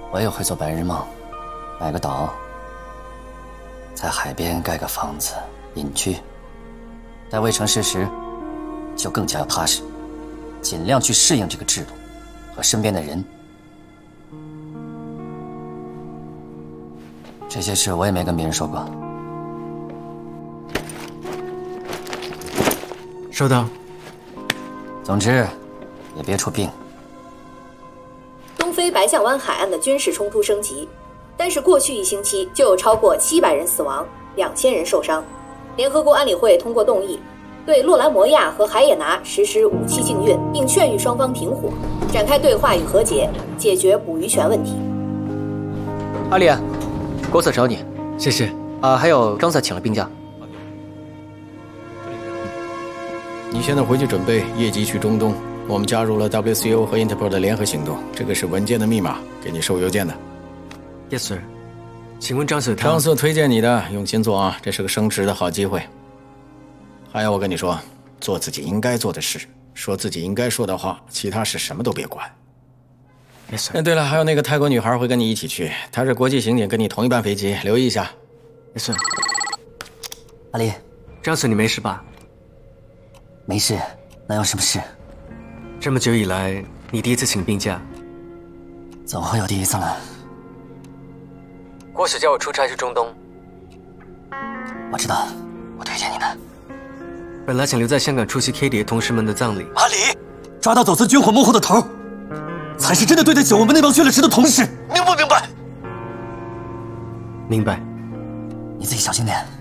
我也会做白日梦，买个岛，在海边盖个房子隐居。待未成事时，就更加要踏实，尽量去适应这个制度和身边的人。这些事我也没跟别人说过。 收到。 总之，也别出兵。 东非白象湾海岸的军事冲突升级，但是过去1星期就有超过700人死亡，2000人受伤。联合国安理会通过动议，对洛兰摩亚和海也拿实施武器禁运，并劝喻双方停火，展开对话与和解，解决捕鱼权问题。 阿里，郭 Sir 找你。 谢谢。 还有张 Sir 请了病假。 你现在回去准备业绩去中东。我们加入了 WCO 和 Interpol 的联合行动，这个是文件的密码，给你收邮件的。 Yes sir。请问张 Sir 他？ 张 Sir 推荐你的，用心做啊，这是个升职的好机会。还有，我跟你说，做自己应该做的事，说自己应该说的话，其他事什么都别管。 Yes sir。 对了，还有那个泰国女孩会跟你一起去，她是国际刑警，跟你同一班飞机，留意一下。 Yes sir。 阿离， 张 Sir 你没事吧？ 没事，能有什么事？ 这么久以来，你第一次请病假， 总会有第一次了。 郭 Sir 叫我出差去中东， 我知道，我推荐你的。 本来想留在香港出席 K 蝶同事们的葬礼。 阿离，抓到走私军火幕后的头，才是真的对得起我们那帮血了池的同事，明不明白？ 明白。 你自己小心点。